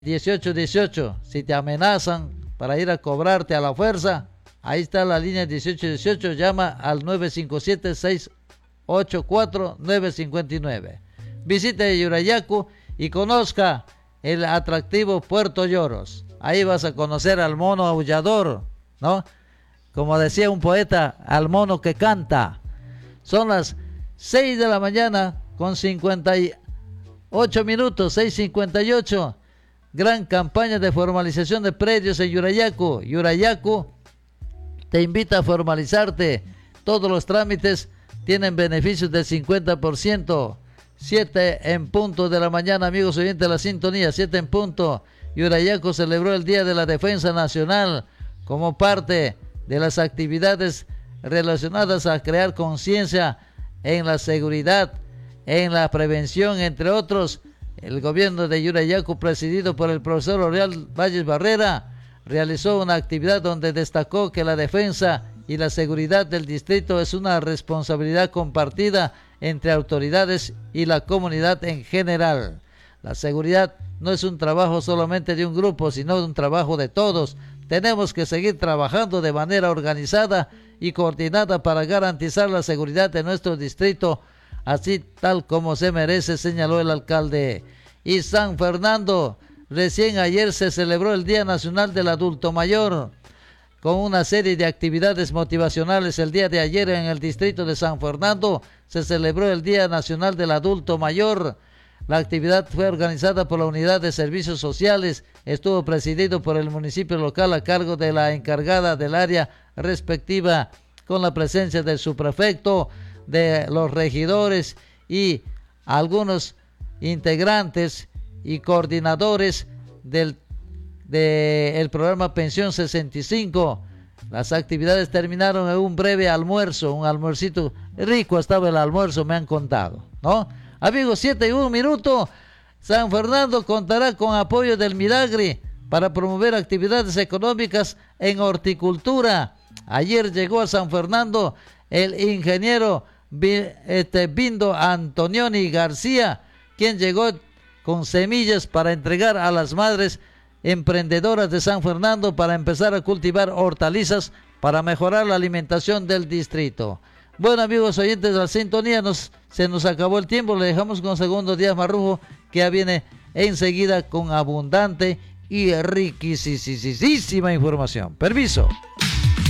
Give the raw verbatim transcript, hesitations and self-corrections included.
dieciocho dieciocho. Si te amenazan para ir a cobrarte a la fuerza, ahí está la línea dieciocho dieciocho. Llama al nueve cinco siete, seis ocho cuatro, nueve cinco nueve. Visite Yurayacu y conozca el atractivo Puerto Lloros. Ahí vas a conocer al mono aullador, ¿no? Como decía un poeta, al mono que canta. Son las seis de la mañana con cincuenta y ocho minutos, seis cincuenta y ocho. Gran campaña de formalización de predios en Yurayacu. Yurayacu te invita a formalizarte. Todos los trámites tienen beneficios del cincuenta por ciento. siete en punto de la mañana, amigos oyentes de la sintonía, siete en punto. Yurayacu celebró el Día de la Defensa Nacional como parte de las actividades relacionadas a crear conciencia en la seguridad, en la prevención, entre otros. El gobierno de Yurayacu, presidido por el profesor Oriol Valles Barrera, realizó una actividad donde destacó que la defensa y la seguridad del distrito es una responsabilidad compartida entre autoridades y la comunidad en general. La seguridad no es un trabajo solamente de un grupo, sino un trabajo de todos. Tenemos que seguir trabajando de manera organizada y coordinada para garantizar la seguridad de nuestro distrito, así tal como se merece, señaló el alcalde. Y San Fernando, recién ayer se celebró el Día Nacional del Adulto Mayor, con una serie de actividades motivacionales. El día de ayer en el distrito de San Fernando se celebró el Día Nacional del Adulto Mayor. La actividad fue organizada por la Unidad de Servicios Sociales, estuvo presidido por el municipio local a cargo de la encargada del área respectiva, con la presencia del subprefecto, de los regidores y algunos integrantes y coordinadores del del programa Pensión sesenta y cinco. Las actividades terminaron en un breve almuerzo, un almuercito rico estaba el almuerzo, me han contado, ¿no? Amigos, siete y un minuto. San Fernando contará con apoyo del Milagri para promover actividades económicas en horticultura. Ayer llegó a San Fernando el ingeniero este, Bindo Antonioni García, quien llegó con semillas para entregar a las madres emprendedoras de San Fernando para empezar a cultivar hortalizas para mejorar la alimentación del distrito. Bueno, amigos oyentes de la sintonía, nos, se nos acabó el tiempo. Le dejamos con Segundo Díaz Marrujo, que ya viene enseguida con abundante y riquísima información. Permiso.